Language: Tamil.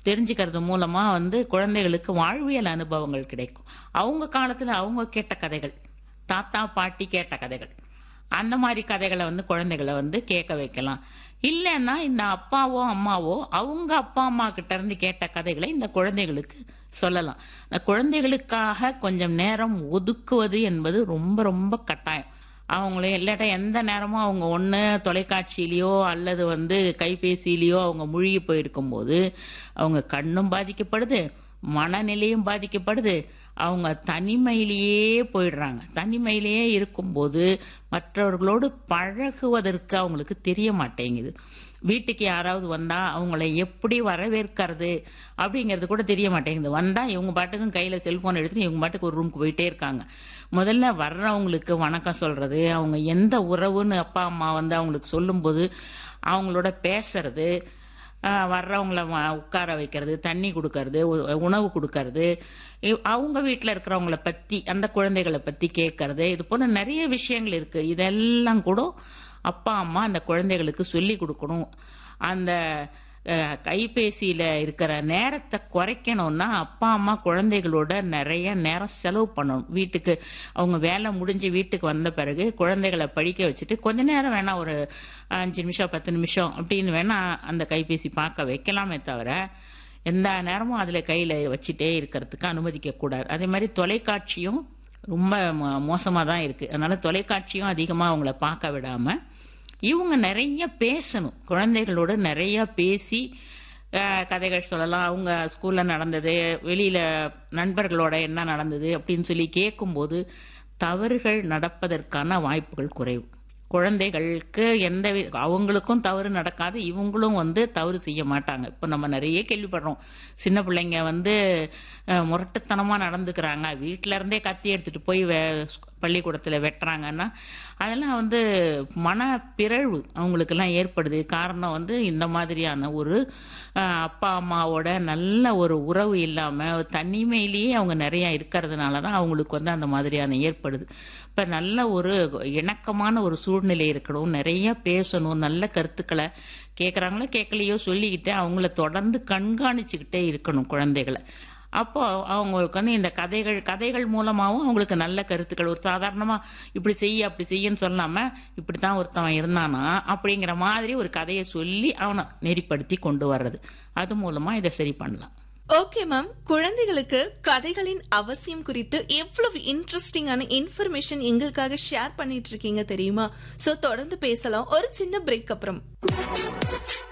தெரிஞ்சுக்கிறது மூலமா குழந்தைகளுக்கு வாழ்வியல் அனுபவங்கள் கிடைக்கும். அவங்க காலத்துல அவங்க கேட்ட கதைகள், தாத்தா பாட்டி கேட்ட கதைகள், அந்த மாதிரி கதைகளை குழந்தைகளை கேட்க வைக்கலாம். இல்லைன்னா இந்த அப்பாவோ அம்மாவோ அவங்க அப்பா அம்மா கிட்ட இருந்து கேட்ட கதைகளை இந்த குழந்தைகளுக்கு சொல்லலாம். இந்த குழந்தைகளுக்காக கொஞ்சம் நேரம் ஒதுக்குவது என்பது ரொம்ப ரொம்ப கட்டாயம். அவங்களே இல்லாட்டா எந்த நேரமும் அவங்க ஒன்று தொலைக்காட்சியிலையோ அல்லது கைபேசியிலையோ அவங்க மூழ்கி போயிருக்கும் போது அவங்க கண்ணும் பாதிக்கப்படுது, மனநிலையும் பாதிக்கப்படுது, அவங்க தனிமையிலேயே போயிடுறாங்க. தனிமையிலேயே இருக்கும்போது மற்றவர்களோடு பழகுவதற்கு அவங்களுக்கு தெரிய மாட்டேங்குது. வீட்டுக்கு யாராவது வந்தா அவங்கள எப்படி வரவேற்கிறது அப்படிங்கிறது கூட தெரிய மாட்டேங்குது. வந்தா இவங்க பாட்டுக்கும் கையில செல்போன் எடுத்துட்டு இவங்க பாட்டுக்கு ஒரு ரூமுக்கு போயிட்டே இருக்காங்க. முதல்ல வர்றவங்களுக்கு வணக்கம் சொல்றது, அவங்க எந்த உறவுன்னு அப்பா அம்மா அவங்களுக்கு சொல்லும்போது அவங்களோட பேசுறது, வர்றவங்கள உட்கார வைக்கிறது, தண்ணி கொடுக்கறது, உணவு கொடுக்கறது, அவங்க வீட்டில் இருக்கிறவங்கள பற்றி அந்த குழந்தைகளை பற்றி கேட்கறது, இது போல நிறைய விஷயங்கள் இருக்கு. இதெல்லாம் கூட அப்பா அம்மா அந்த குழந்தைகளுக்கு சொல்லி கொடுக்கணும். அந்த கைபேசியில இருக்கிற நேரத்தை குறைக்கணும்னா அப்பா அம்மா குழந்தைகளோட நிறைய நேரம் செலவு பண்ணணும். வீட்டுக்கு அவங்க வேலை முடிஞ்சு வீட்டுக்கு வந்த பிறகு குழந்தைகளை படிக்க வச்சுட்டு கொஞ்ச நேரம் வேணா ஒரு 5 நிமிஷம் 10 நிமிஷம் அப்படின்னு வேணா அந்த கைபேசி பார்க்க வைக்கலாமே தவிர எந்த நேரமும் அதுல கையில வச்சுட்டே இருக்கிறதுக்கு அனுமதிக்க கூடாது. அதே மாதிரி தொலைக்காட்சியும் ரொம்ப மோசமா தான் இருக்கு. அதனால தொலைக்காட்சியும் அதிகமா அவங்கள பார்க்க விடாம இவங்க நிறைய பேசணும். குழந்தைகளோட நிறைய பேசி கதைகள் சொல்லலாம். அவங்க ஸ்கூல்ல நடந்தது, வெளியில நண்பர்களோட என்ன நடந்தது அப்படின்னு சொல்லி கேட்கும்போது தவறுகள் நடப்பதற்கான வாய்ப்புகள் குறைவு. குழந்தைகளுக்கு அவங்களுக்கும் தவறு நடக்காது, இவங்களும் தவறு செய்ய மாட்டாங்க. இப்போ நம்ம நிறைய கேள்விப்படுறோம், சின்ன பிள்ளைங்க முரட்டுத்தனமா நடந்துக்கிறாங்க, வீட்டில இருந்தே கத்தி எடுத்துட்டு போய் பள்ளிக்கூடத்தில் வெட்டுறாங்கன்னா அதெல்லாம் மனப்பிறழ்வு அவங்களுக்கெல்லாம் ஏற்படுது. காரணம் இந்த மாதிரியான ஒரு அப்பா அம்மாவோட நல்ல ஒரு உறவு இல்லாமல் தனிமையிலேயே அவங்க நிறையா இருக்கிறதுனால தான் அவங்களுக்கு அந்த மாதிரியான ஏற்படுது. இப்போ நல்ல ஒரு இணக்கமான ஒரு சூழ்நிலை இருக்கணும், நிறைய பேசணும், நல்ல கருத்துக்களை கேட்குறாங்களோ கேட்கலையோ சொல்லிக்கிட்டு அவங்கள தொடர்ந்து கண்காணிச்சுக்கிட்டே இருக்கணும் குழந்தைகளை. அப்போ அவங்களுக்கு இந்த கதைகள் மூலமாகவும் அவங்களுக்கு நல்ல கருத்துக்கள், ஒரு சாதாரணமாக இப்படி செய்ய அப்படி செய்யன்னு சொல்லாமல் இப்படித்தான் ஒருத்தவன் இருந்தானா அப்படிங்கிற மாதிரி ஒரு கதையை சொல்லி அவனை நெறிப்படுத்தி கொண்டு வர்றது, அது மூலமா இதை சரி பண்ணலாம். ஓகே மேம், குழந்தைகளுக்கு கதைகளின் அவசியம் குறித்து எவ்வளவு இன்ட்ரெஸ்டிங்கான இன்ஃபர்மேஷன் எங்களுக்காக ஷேர் பண்ணிட்டு இருக்கீங்க தெரியுமா? சோ தொடர்ந்து பேசலாம் ஒரு சின்ன பிரேக் அப்புறம்.